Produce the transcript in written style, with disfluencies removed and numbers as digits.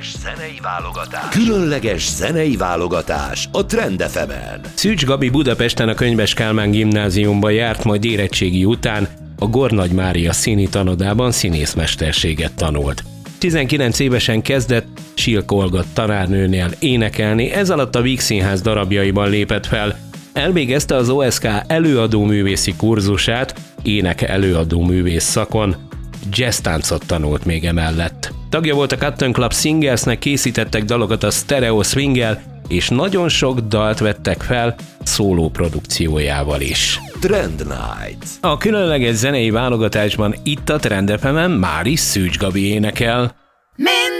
Különleges zenei válogatás a Trend FM-en. Szűcs Gabi Budapesten a Könyves Kálmán gimnáziumba járt, majd érettségi után a Gornagy Mária színitanodában színészmesterséget tanult. 19 évesen kezdett Silk Olga tanárnőnél énekelni, ez alatt a Víg Színház darabjaiban lépett fel. Elvégezte az OSK előadóművészi kurzusát, ének előadóművész szakon, jazztáncot tanult még emellett. Tagja volt a Cotton Club Singersnek, készítettek dalokat a Stereo Swinggel, és nagyon sok dalt vettek fel szóló produkciójával is. Trend Night. A különleges zenei válogatásban itt a Trend FM-en már is Szűcs Gabi énekel.